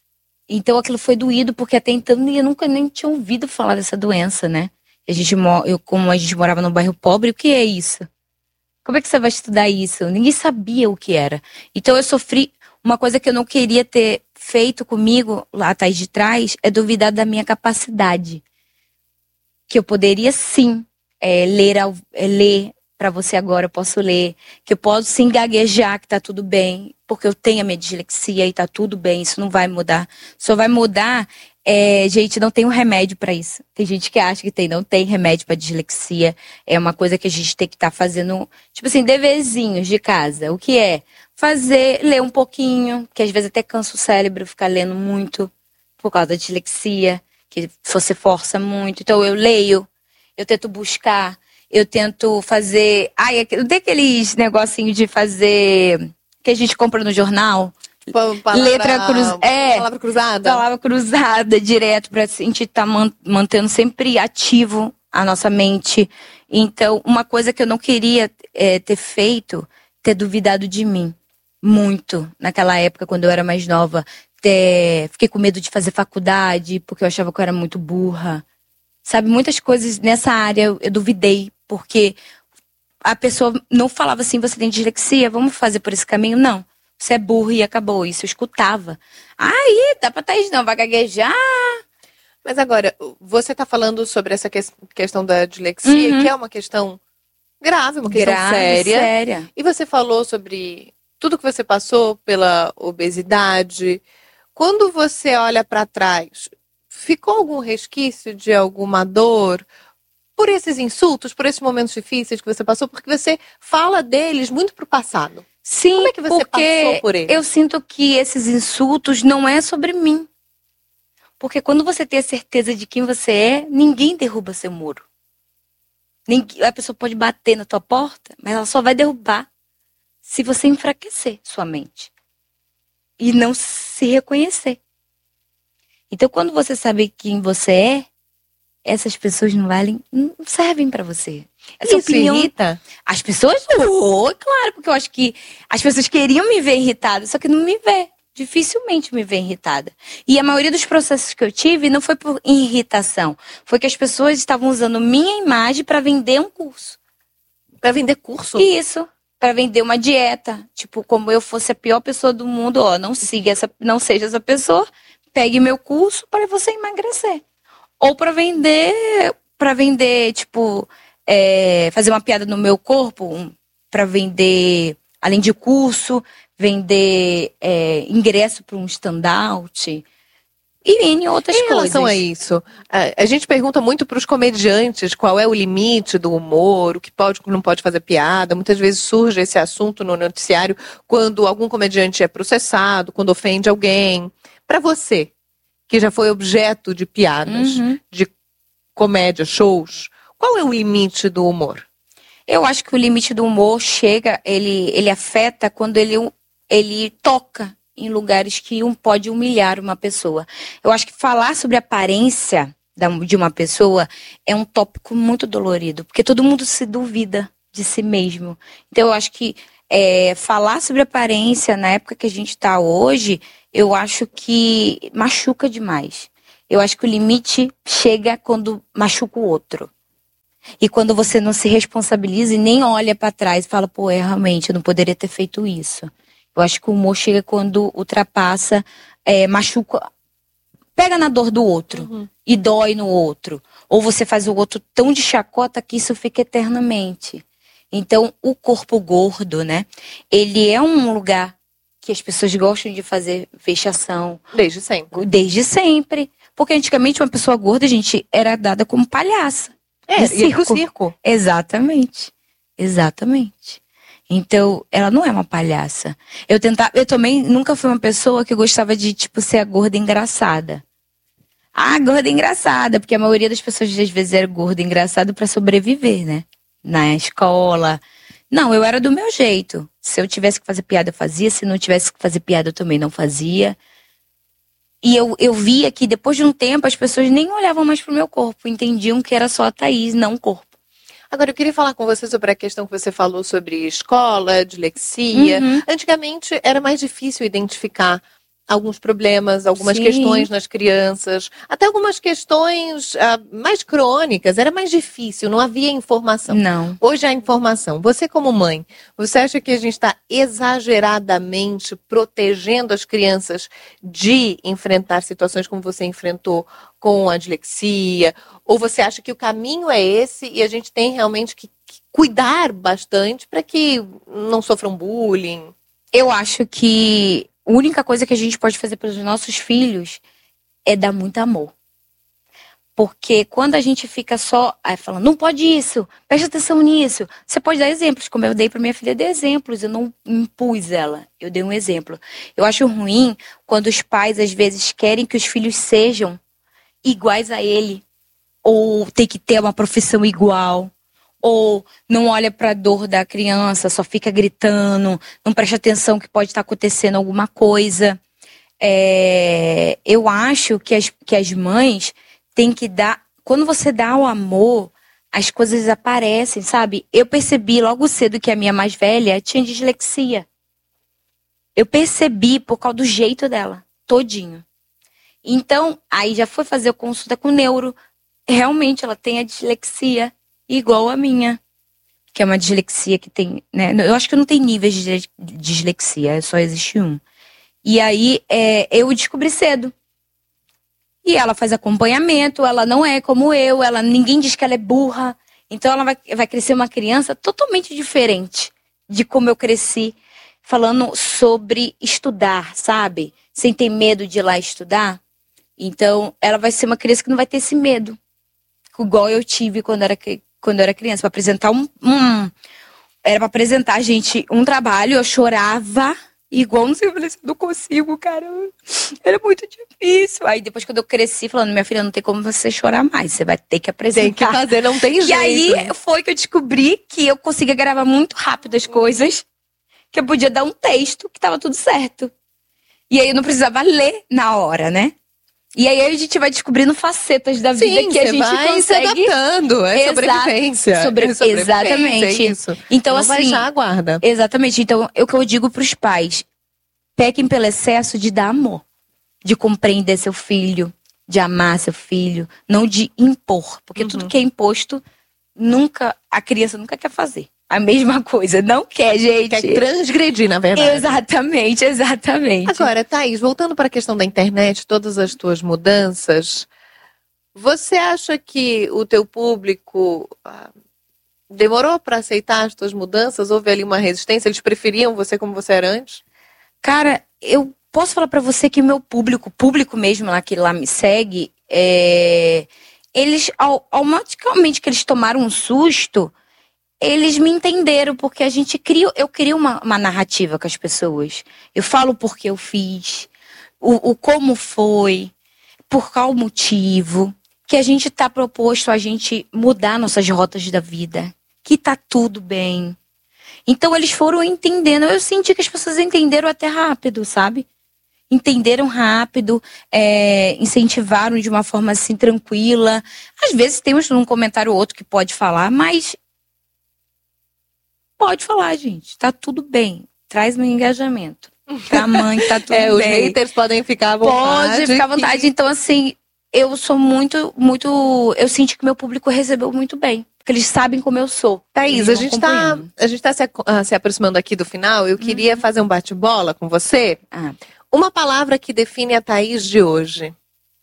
Então aquilo foi doído, porque até então eu nunca nem tinha ouvido falar dessa doença, né? A gente, eu, como a gente morava num bairro pobre, o que é isso? Como é que você vai estudar isso? Ninguém sabia o que era. Então eu sofri. Uma coisa que eu não queria ter feito comigo, lá atrás de trás, é duvidar da minha capacidade. Que eu poderia sim é, ler, é, ler para você agora, eu posso ler. Que eu posso sim gaguejar, que tá tudo bem. Porque eu tenho a minha dislexia e tá tudo bem, isso não vai mudar. Só vai mudar, é, gente, não tem um remédio para isso. Tem gente que acha que tem, não tem remédio para dislexia. É uma coisa que a gente tem que estar tá fazendo, tipo assim, deverzinhos de casa. O que é? Fazer, ler um pouquinho, que às vezes até cansa o cérebro ficar lendo muito por causa da dislexia. Que você força muito. Então eu leio, eu tento buscar, eu tento fazer... Ai, tem aqueles negocinhos de fazer... que a gente compra no jornal. Palavra, letra cruzada. É, palavra cruzada. Palavra cruzada, direto, pra gente estar tá mantendo sempre ativo a nossa mente. Então, uma coisa que eu não queria é, ter feito, ter duvidado de mim. Muito. Naquela época, quando eu era mais nova. É, fiquei com medo de fazer faculdade, porque eu achava que eu era muito burra. Sabe, muitas coisas nessa área eu, eu duvidei, porque a pessoa não falava assim, você tem dislexia, vamos fazer por esse caminho? Não, você é burro e acabou. Isso eu escutava. Aí, dá pra Thaís não, vai gaguejar. Mas agora, você está falando sobre essa que- questão da dislexia, uhum. que é uma questão grave, uma questão grave, séria. séria. E você falou sobre tudo que você passou pela obesidade. Quando você olha para trás, ficou algum resquício de alguma dor por esses insultos, por esses momentos difíceis que você passou? Porque você fala deles muito pro passado. Sim, como é que você passou por eles? Eu sinto que esses insultos não é sobre mim. Porque quando você tem a certeza de quem você é, ninguém derruba seu muro. Ninguém, a pessoa pode bater na tua porta, mas ela só vai derrubar se você enfraquecer sua mente. E não se reconhecer. Então, quando você sabe quem você é, essas pessoas não valem, não servem pra você. Essa Isso opinião irrita? As pessoas, oh, claro, porque eu acho que as pessoas queriam me ver irritada, só que não me vê. Dificilmente me vê irritada. E a maioria dos processos que eu tive não foi por irritação. Foi que as pessoas estavam usando minha imagem pra vender um curso. Pra vender curso? Isso. Pra vender uma dieta. Tipo, como eu fosse a pior pessoa do mundo, ó, não siga essa, não seja essa pessoa, pegue meu curso para você emagrecer. Ou pra vender, para vender, tipo, é, fazer uma piada no meu corpo, um, pra vender, além de curso, vender é, ingresso para um stand-out. E em outras em coisas. Em relação a isso, a, a gente pergunta muito para os comediantes qual é o limite do humor, o que pode e não pode fazer piada. Muitas vezes surge esse assunto no noticiário quando algum comediante é processado, quando ofende alguém. Para você, que já foi objeto de piadas, uhum. de comédia, shows, qual é o limite do humor? Eu acho que o limite do humor chega, ele, ele afeta quando ele, ele toca em lugares que um pode humilhar uma pessoa. Eu acho que falar sobre a aparência de uma pessoa é um tópico muito dolorido, porque todo mundo se duvida de si mesmo. Então eu acho que é, falar sobre aparência na época que a gente está hoje, eu acho que machuca demais. Eu acho que o limite chega quando machuca o outro. E quando você não se responsabiliza e nem olha para trás e fala, pô, é, realmente, eu não poderia ter feito isso. Eu acho que o humor chega quando ultrapassa, é, machuca, pega na dor do outro uhum. e dói no outro. Ou você faz o outro tão de chacota que isso fica eternamente. Então, o corpo gordo, né, ele é um lugar que as pessoas gostam de fazer vexação. Desde sempre. Desde sempre. Porque antigamente uma pessoa gorda, a gente era dada como palhaça. É, circo. E circo. Exatamente. Exatamente. Então, ela não é uma palhaça. Eu tentava, eu também nunca fui uma pessoa que gostava de, tipo, ser a gorda engraçada. Ah, gorda engraçada, porque a maioria das pessoas às vezes era gorda engraçada pra sobreviver, né? Na escola. Não, eu era do meu jeito. Se eu tivesse que fazer piada, eu fazia. Se não tivesse que fazer piada, eu também não fazia. E eu, eu via que depois de um tempo as pessoas nem olhavam mais pro meu corpo. Entendiam que era só a Thaís, não o corpo. Agora, eu queria falar com você sobre a questão que você falou sobre escola, dislexia. Uhum. Antigamente era mais difícil identificar alguns problemas, algumas Sim. questões nas crianças, até algumas questões uh, mais crônicas, era mais difícil, não havia informação. Não. Hoje há informação. Você como mãe, você acha que a gente está exageradamente protegendo as crianças de enfrentar situações como você enfrentou com a dislexia? Ou você acha que o caminho é esse e a gente tem realmente que, que cuidar bastante para que não sofram bullying? Eu acho que a única coisa que a gente pode fazer para os nossos filhos é dar muito amor. Porque quando a gente fica só aí, falando, não pode isso, preste atenção nisso. Você pode dar exemplos, como eu dei para minha filha, eu dei exemplos, eu não impus ela, eu dei um exemplo. Eu acho ruim quando os pais, às vezes, querem que os filhos sejam iguais a ele. Ou tem que ter uma profissão igual. Ou não olha para a dor da criança, só fica gritando, não presta atenção que pode estar acontecendo alguma coisa. É, eu acho que as, que as mães têm que dar... Quando você dá o amor, as coisas aparecem, sabe? Eu percebi logo cedo que a minha mais velha tinha dislexia. Eu percebi por causa do jeito dela, todinho. Então, aí já foi fazer a consulta com o neuro. Realmente, ela tem a dislexia. Igual a minha, que é uma dislexia que tem, né? Eu acho que não tem níveis de dislexia, só existe um. E aí, é, eu descobri cedo. E ela faz acompanhamento, ela não é como eu, ela, ninguém diz que ela é burra. Então ela vai, vai crescer uma criança totalmente diferente de como eu cresci, falando sobre estudar, sabe? Sem ter medo de ir lá estudar. Então, ela vai ser uma criança que não vai ter esse medo. Igual eu tive quando era Quando eu era criança, para apresentar um, um... Era para apresentar, gente, um trabalho, eu chorava igual, não sei, eu falei assim, não consigo, cara. Era muito difícil. Aí depois quando eu cresci, falando, minha filha, não tem como você chorar mais, você vai ter que apresentar. Tem que fazer, não tem jeito. E aí foi que eu descobri que eu conseguia gravar muito rápido as coisas, que eu podia dar um texto, que tava tudo certo. E aí eu não precisava ler na hora, né? E aí a gente vai descobrindo facetas da vida Sim, que a gente vai consegue... se adaptando, é Exato. sobrevivência. Sobre... É sobrevivência, Exatamente. é isso. Então, não assim, baixar a guarda. Exatamente. Então, é o que eu digo pros pais. Pequem pelo excesso de dar amor. De compreender seu filho, de amar seu filho, não de impor. Porque uhum. tudo que é imposto, nunca, a criança nunca quer fazer. A mesma coisa, não quer, gente. Quer transgredir, na verdade. Exatamente, exatamente. Agora, Thaís, voltando para a questão da internet, todas as tuas mudanças, você acha que o teu público ah, demorou para aceitar as tuas mudanças? Houve ali uma resistência? Eles preferiam você como você era antes? Cara, eu posso falar para você que o meu público, público mesmo lá que lá me segue, é... eles, automaticamente que eles tomaram um susto, eles me entenderam, porque a gente cria, eu crio uma, uma narrativa com as pessoas. Eu falo por que eu fiz, o, o como foi, por qual motivo, que a gente está proposto a gente mudar nossas rotas da vida. que tá tudo bem. Então eles foram entendendo. Eu senti que as pessoas entenderam até rápido, sabe? Entenderam rápido, é, incentivaram de uma forma assim tranquila. Às vezes temos um comentário ou outro que pode falar, mas pode falar, gente. Tá tudo bem. Traz meu engajamento. Pra mãe, tá tudo é, bem. Os haters podem ficar à vontade. Pode ficar à vontade. Que... Então, assim, eu sou muito, muito... Eu senti que meu público recebeu muito bem. Porque eles sabem como eu sou. Thaís, a gente, tá, a gente tá se, uh, se aproximando aqui do final. Eu queria uhum. fazer um bate-bola com você. Ah. Uma palavra que define a Thaís de hoje.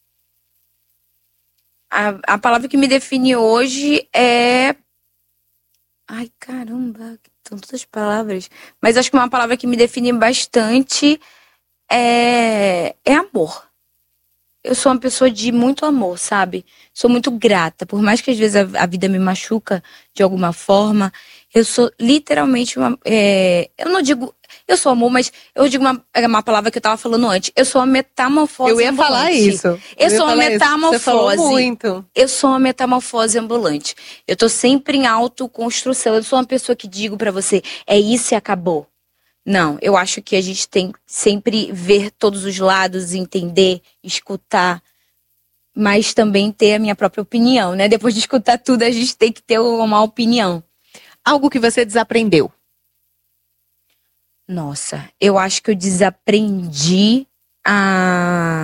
A, a palavra que me define hoje é... Ai, caramba, são todas palavras. Mas acho que uma palavra que me define bastante é, é amor. Eu sou uma pessoa de muito amor, sabe? Sou muito grata. Por mais que às vezes a, a vida me machuca de alguma forma, eu sou literalmente uma... É, eu não digo... Eu sou amor, mas eu digo uma, uma palavra que eu tava falando antes. Eu sou uma metamorfose ambulante. Eu ia ambulante. falar isso. Eu, eu sou uma metamorfose. Você falou muito. Eu sou uma metamorfose ambulante. Eu tô sempre em autoconstrução. Eu sou uma pessoa que digo pra você, é isso e acabou. Não, eu acho que a gente tem que sempre ver todos os lados, entender, escutar, mas também ter a minha própria opinião, né? Depois de escutar tudo, a gente tem que ter uma opinião. Algo que você desaprendeu? Nossa, eu acho que eu desaprendi a...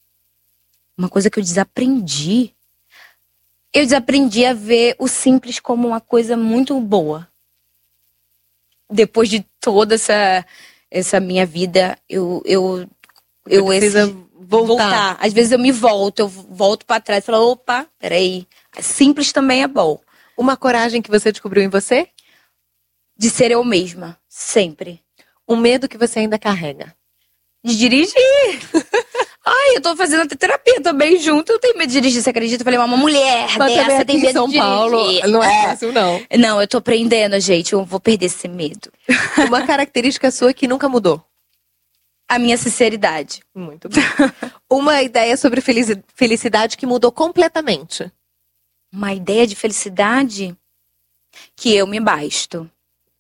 Uma coisa que eu desaprendi... Eu desaprendi a ver o simples como uma coisa muito boa. Depois de toda essa, essa minha vida, eu... eu, eu precisa esse, voltar. voltar. Às vezes eu me volto, eu volto pra trás e falo, opa, peraí. Simples também é bom. Uma coragem que você descobriu em você? De ser eu mesma, sempre. Um medo que você ainda carrega? De dirigir. Ai, eu tô fazendo até terapia também junto. Eu tenho medo de dirigir, você acredita? Eu falei, uma mulher Mas dessa tem medo em São de dirigir. Paulo não é fácil, não. Não, eu tô aprendendo, gente. Eu vou perder esse medo. Uma característica sua que nunca mudou? A minha sinceridade. Muito bem. Uma ideia sobre felicidade que mudou completamente? Uma ideia de felicidade? Que eu me basto.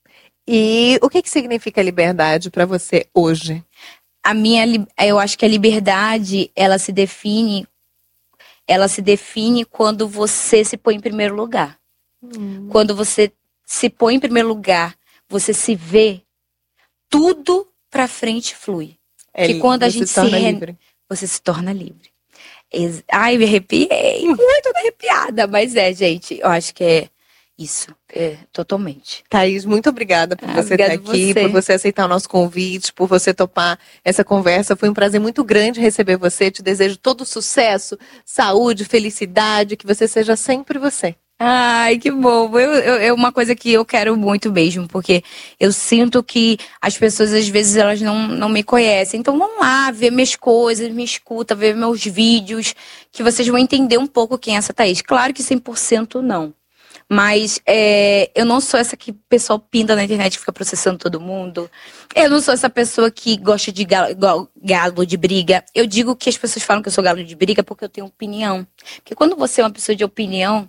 E o que, que significa liberdade para você hoje? A minha, eu acho que a liberdade, ela se define, ela se define quando você se põe em primeiro lugar. Hum. Quando você se põe em primeiro lugar, você se vê, tudo pra frente flui. É, que quando a gente se, se re... livre. Você se torna livre. Ai, me arrepiei, muito arrepiada, mas é, gente, eu acho que é isso, é, totalmente. Thaís, muito obrigada por ah, você estar aqui, você. por você aceitar o nosso convite, por você topar essa conversa. Foi um prazer muito grande receber você. Te desejo todo sucesso, saúde, felicidade, que você seja sempre você. Ai, que bom. Eu, eu, é uma coisa que eu quero muito mesmo, porque eu sinto que as pessoas, às vezes, elas não, não me conhecem. Então, vão lá ver minhas coisas, me escuta, ver meus vídeos, que vocês vão entender um pouco quem é essa Thaís. Claro que cem por cento não. Mas é, eu não sou essa que o pessoal pinta na internet e fica processando todo mundo. Eu não sou essa pessoa que gosta de galo, galo de briga. Eu digo que as pessoas falam que eu sou galo de briga porque eu tenho opinião. Porque quando você é uma pessoa de opinião,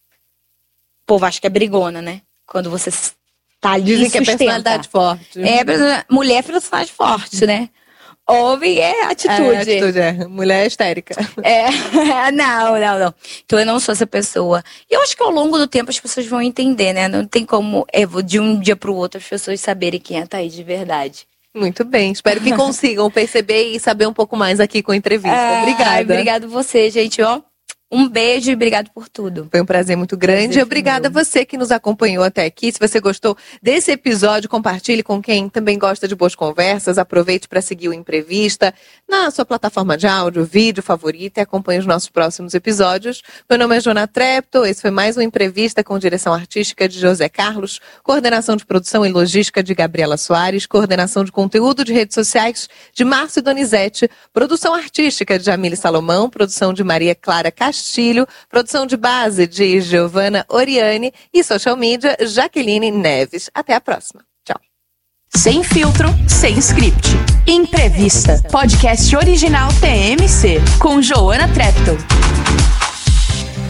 o povo acha que é brigona, né? Quando você tá ali Dizem e que é personalidade forte. É, mulher é personalidade forte, né? Homem é atitude. É, atitude, é. Mulher é histérica. É, não, não, não. Então eu não sou essa pessoa. E eu acho que ao longo do tempo as pessoas vão entender, né? Não tem como, é, de um dia pro outro, as pessoas saberem quem é a Thaís de verdade. Muito bem. Espero que consigam perceber e saber um pouco mais aqui com a entrevista. Ah, obrigada. Obrigado você, gente, ó. Um beijo e obrigado por tudo. Foi um prazer muito grande. Prazer Obrigada a você que nos acompanhou até aqui. Se você gostou desse episódio, compartilhe com quem também gosta de boas conversas. Aproveite para seguir o Imprevista na sua plataforma de áudio, vídeo favorita e acompanhe os nossos próximos episódios. Meu nome é Joana Trepto. Esse foi mais um Imprevista com direção artística de José Carlos, coordenação de produção e logística de Gabriela Soares, coordenação de conteúdo de redes sociais de Márcio Donizete, produção artística de Jamile Salomão, produção de Maria Clara Castilho, Castilho, produção de base de Giovana Oriani e social media Jaqueline Neves. Até a próxima. Tchau. Sem filtro, sem script. Imprevista. Podcast original T M C com Joana Trepto.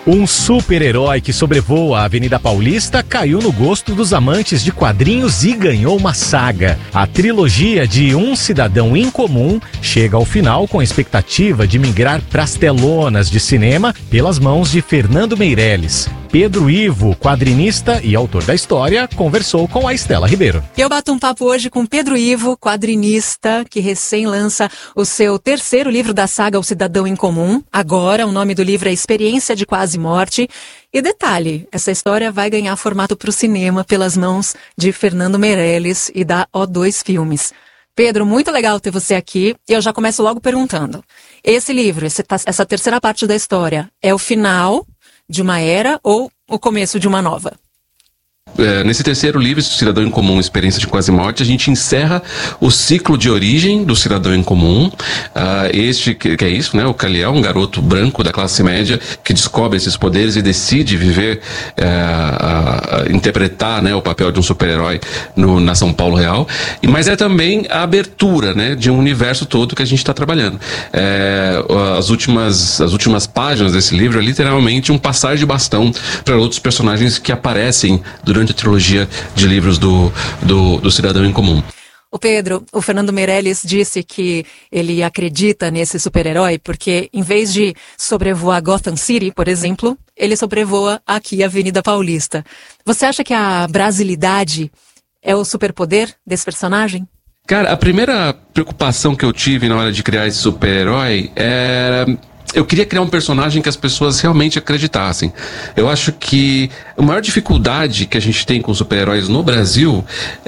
Um super-herói que sobrevoa a Avenida Paulista caiu no gosto dos amantes de quadrinhos e ganhou uma saga. A trilogia de Um Cidadão Incomum chega ao final com a expectativa de migrar pras telonas de cinema pelas mãos de Fernando Meirelles. Pedro Ivo, quadrinista e autor da história, conversou com a Estela Ribeiro. Eu bato um papo hoje com Pedro Ivo, quadrinista, que recém lança o seu terceiro livro da saga O Cidadão Incomum. Agora, o nome do livro é Experiência de Quase Morte. E detalhe, essa história vai ganhar formato para o cinema pelas mãos de Fernando Meirelles e da O dois Filmes. Pedro, muito legal ter você aqui. E eu já começo logo perguntando. Esse livro, esse, essa terceira parte da história, é o final de uma era ou o começo de uma nova? É, nesse terceiro livro, Cidadão Incomum, Experiência de Quase Morte, a gente encerra o ciclo de origem do Cidadão Incomum. Uh, este, que, que é isso, né? O Kal-El, um garoto branco da classe média que descobre esses poderes e decide viver, uh, uh, interpretar, né, o papel de um super-herói na São Paulo real. E, mas é também a abertura, né, de um universo todo que a gente está trabalhando. É, as, últimas, as últimas páginas desse livro é literalmente um passar de bastão para outros personagens que aparecem durante a trilogia de livros do, do, do Cidadão Incomum. O Pedro, o Fernando Meirelles disse que ele acredita nesse super-herói porque, em vez de sobrevoar Gotham City, por exemplo, ele sobrevoa aqui a Avenida Paulista. Você acha que a brasilidade é o superpoder desse personagem? Cara, a primeira preocupação que eu tive na hora de criar esse super-herói era... Eu queria criar um personagem que as pessoas realmente acreditassem. Eu acho que a maior dificuldade que a gente tem com super-heróis no Brasil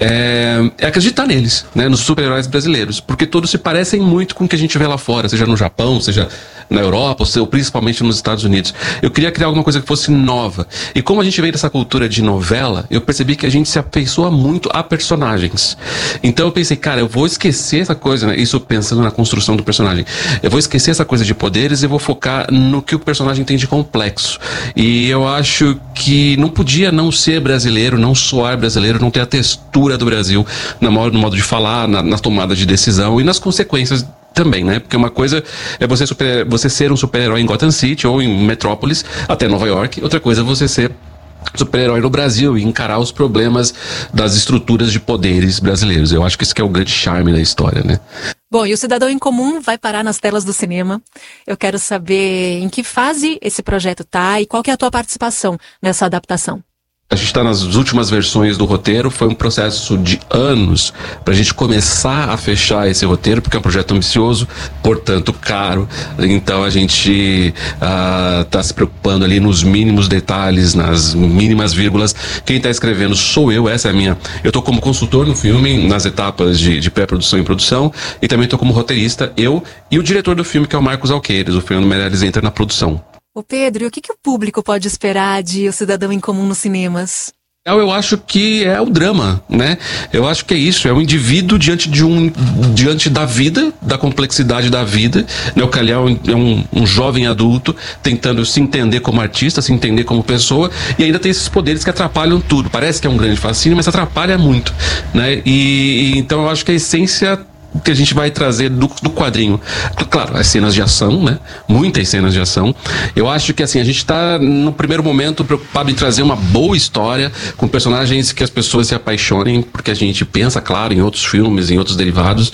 é, é acreditar neles, né, nos super-heróis brasileiros, porque todos se parecem muito com o que a gente vê lá fora, seja no Japão, seja na Europa, ou principalmente nos Estados Unidos. Eu queria criar alguma coisa que fosse nova. E como a gente vem dessa cultura de novela, eu percebi que a gente se afeiçoa muito a personagens. Então eu pensei, cara, eu vou esquecer essa coisa, né, isso pensando na construção do personagem. Eu vou esquecer essa coisa de poderes e vou focar no que o personagem tem de complexo. E eu acho que não podia não ser brasileiro, não soar brasileiro, não ter a textura do Brasil no modo, no modo de falar, na, na tomada de decisão e nas consequências também, né? Porque uma coisa é você, super, você ser um super-herói em Gotham City ou em Metrópolis, até Nova York. Outra coisa é você ser super-herói no Brasil e encarar os problemas das estruturas de poderes brasileiros. Eu acho que isso que é o grande charme da história, né? Bom, e o Cidadão Incomum vai parar nas telas do cinema. Eu quero saber em que fase esse projeto tá e qual que é a tua participação nessa adaptação. A gente está nas últimas versões do roteiro, foi um processo de anos para a gente começar a fechar esse roteiro, porque é um projeto ambicioso, portanto caro. Então a gente está uh, se preocupando ali nos mínimos detalhes, nas mínimas vírgulas. Quem está escrevendo sou eu, essa é a minha. Eu estou como consultor no filme, nas etapas de, de pré-produção e produção, e também estou como roteirista, eu e o diretor do filme, que é o Marcos Alqueires. O Fernando Meirelles entra na produção. Ô Pedro, e o que, que o público pode esperar de O Cidadão Incomum nos cinemas? Eu acho que é o drama, né? Eu acho que é isso, é um indivíduo diante de um, diante da vida, da complexidade da vida, né? O Kal-El é um, um jovem adulto tentando se entender como artista, se entender como pessoa, e ainda tem esses poderes que atrapalham tudo. Parece que é um grande fascínio, mas atrapalha muito, né? E, e então eu acho que a essência que a gente vai trazer do, do quadrinho, claro, as cenas de ação, né? Muitas cenas de ação. Eu acho que assim, a gente tá no primeiro momento preocupado em trazer uma boa história com personagens que as pessoas se apaixonem, porque a gente pensa, claro, em outros filmes, em outros derivados.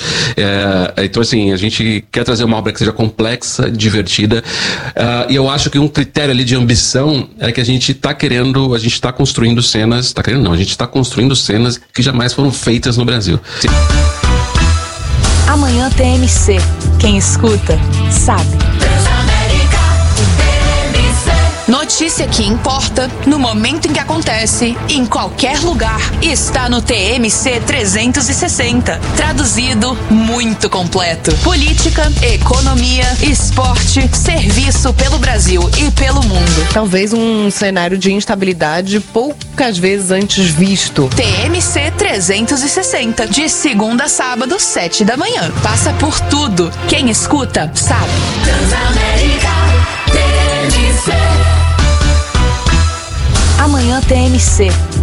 É, então assim, a gente quer trazer uma obra que seja complexa, divertida, uh, e eu acho que um critério ali de ambição é que a gente tá querendo, a gente tá construindo cenas, tá querendo não, a gente tá construindo cenas que jamais foram feitas no Brasil. Sim. Amanhã T M C. Quem escuta, sabe. Notícia que importa, no momento em que acontece, em qualquer lugar, está no T M C trezentos e sessenta. Traduzido, muito completo. Política, economia, esporte, serviço pelo Brasil e pelo mundo. Talvez um cenário de instabilidade poucas vezes antes visto. T M C trezentos e sessenta, de segunda a sábado, sete da manhã. Passa por tudo. Quem escuta, sabe. Transamérica, T M C. Amanhã T M C.